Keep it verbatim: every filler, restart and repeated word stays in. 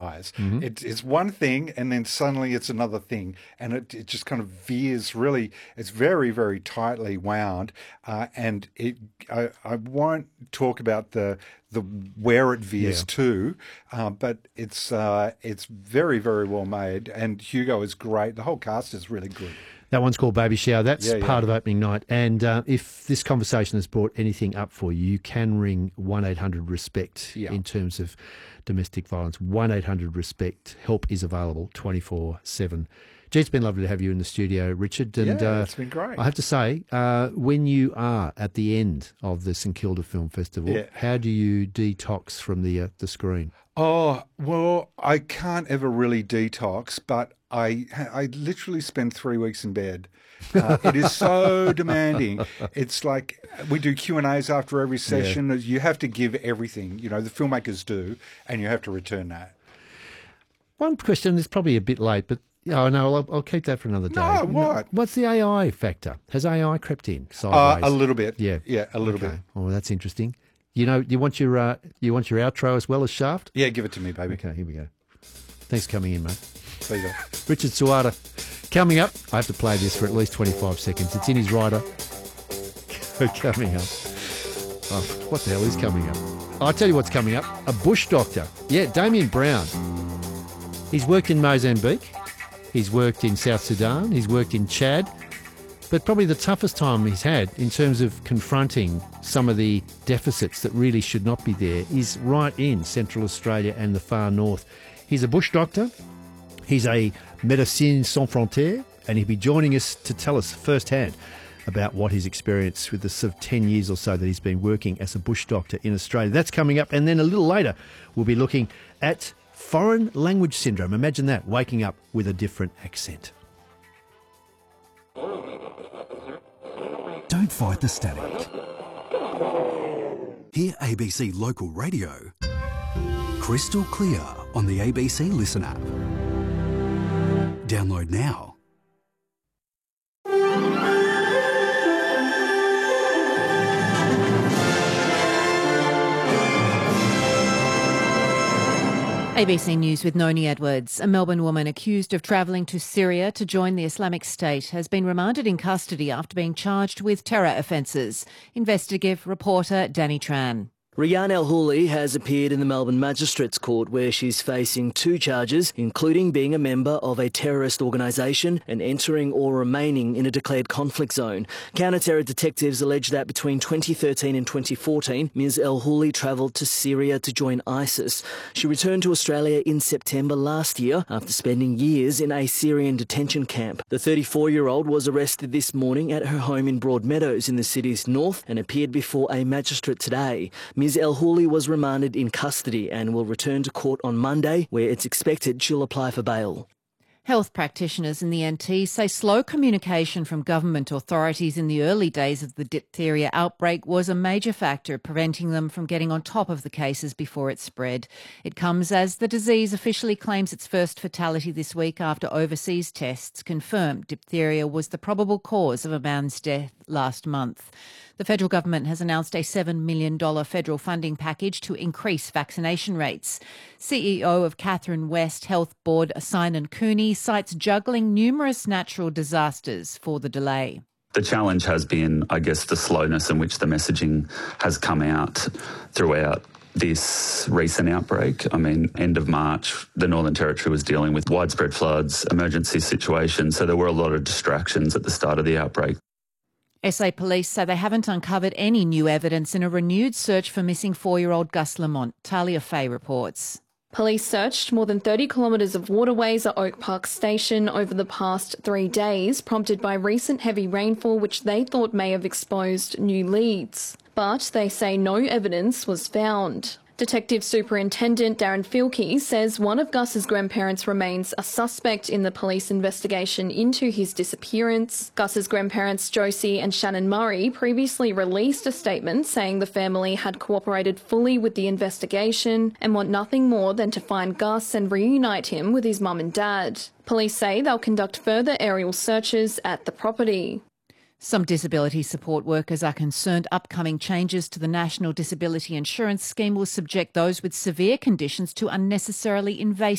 butterflies. Mm-hmm. It, it's one thing and then suddenly it's another thing, and it, it just kind of veers really, it's very, very tightly wound, uh, and it. I, I won't talk about the the where it veers yeah. to, uh, but it's uh, it's very, very well made, and Hugo is great. The whole cast is really good. That one's called Baby Shower. That's yeah, part yeah. of opening night. And uh, if this conversation has brought anything up for you, you can ring one eight hundred RESPECT yeah. in terms of domestic violence. one eight hundred RESPECT. Help is available twenty-four seven. Gee, it's been lovely to have you in the studio, Richard. And, yeah, uh, it's been great. I have to say, uh, when you are at the end of the St Kilda Film Festival, yeah. how do you detox from the uh, the screen? Oh, well, I can't ever really detox, but I I literally spend three weeks in bed. Uh, it is so demanding. It's like we do Q and A's after every session. Yeah. You have to give everything, you know, the filmmakers do, and you have to return that. One question is probably a bit late, but oh, no, I'll, I'll keep that for another day. No, what? What's the A I factor? Has A I crept in Uh, sideways? a little bit. Yeah. Yeah, a little okay. bit. Oh, that's interesting. You know, you want your uh, you want your outro as well as Shaft? Yeah, give it to me, baby. Okay, here we go. Thanks for coming in, mate. Pleasure. Richard Suada. Coming up, I have to play this for at least twenty-five seconds. It's in his rider. Coming up. Oh, what the hell is coming up? I'll tell you what's coming up. A bush doctor. Yeah, Damien Brown. He's worked in Mozambique. He's worked in South Sudan. He's worked in Chad. But probably the toughest time he's had in terms of confronting some of the deficits that really should not be there is right in Central Australia and the far north. He's a bush doctor. He's a Médecins Sans Frontières, and he'll be joining us to tell us firsthand about what his experience with the sort of ten years or so that he's been working as a bush doctor in Australia. That's coming up. And then a little later, we'll be looking at foreign language syndrome. Imagine that, waking up with a different accent. Don't fight the static. Hear A B C Local Radio crystal clear on the A B C Listen app. Download now. A B C News with Noni Edwards. A Melbourne woman accused of travelling to Syria to join the Islamic State has been remanded in custody after being charged with terror offences. Investigative reporter Danny Tran. Rayyan El-Houli has appeared in the Melbourne Magistrates Court where she's facing two charges, including being a member of a terrorist organisation and entering or remaining in a declared conflict zone. Counter-terror detectives allege that between twenty thirteen and twenty fourteen, Miz El-Houli travelled to Syria to join ISIS. She returned to Australia in September last year after spending years in a Syrian detention camp. The thirty-four-year-old was arrested this morning at her home in Broadmeadows in the city's north and appeared before a magistrate today. Miz El-Houli was remanded in custody and will return to court on Monday, where it's expected she'll apply for bail. Health practitioners in the N T say slow communication from government authorities in the early days of the diphtheria outbreak was a major factor preventing them from getting on top of the cases before it spread. It comes as the disease officially claims its first fatality this week after overseas tests confirmed diphtheria was the probable cause of a man's death last month. The federal government has announced a seven million dollars federal funding package to increase vaccination rates. C E O of Catherine West Health Board, Simon Cooney, cites juggling numerous natural disasters for the delay. The challenge has been, I guess, the slowness in which the messaging has come out throughout this recent outbreak. I mean, end of March, the Northern Territory was dealing with widespread floods, emergency situations, so there were a lot of distractions at the start of the outbreak. S A Police say they haven't uncovered any new evidence in a renewed search for missing four-year-old Gus Lamont. Talia Fay reports. Police searched more than thirty kilometres of waterways at Oak Park Station over the past three days, prompted by recent heavy rainfall which they thought may have exposed new leads. But they say no evidence was found. Detective Superintendent Darren Filkey says one of Gus's grandparents remains a suspect in the police investigation into his disappearance. Gus's grandparents Josie and Shannon Murray previously released a statement saying the family had cooperated fully with the investigation and want nothing more than to find Gus and reunite him with his mum and dad. Police say they'll conduct further aerial searches at the property. Some disability support workers are concerned upcoming changes to the National Disability Insurance Scheme will subject those with severe conditions to unnecessarily invasive